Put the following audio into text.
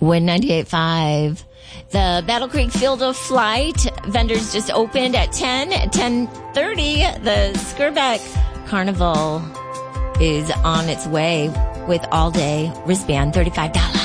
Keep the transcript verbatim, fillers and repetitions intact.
Win ninety-eight point five. The Battle Creek Field of Flight vendors just opened at ten. At ten thirty, the Skirbeck Carnival is on its way with all-day wristband, thirty-five dollars.